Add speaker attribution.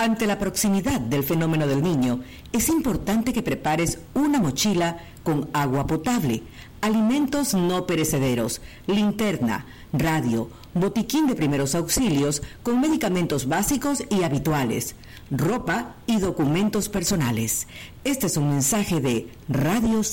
Speaker 1: Ante la proximidad del fenómeno del Niño, es importante que prepares una mochila con agua potable, alimentos no perecederos, linterna, radio, botiquín de primeros auxilios con medicamentos básicos y habituales, ropa y documentos personales. Este es un mensaje de Radio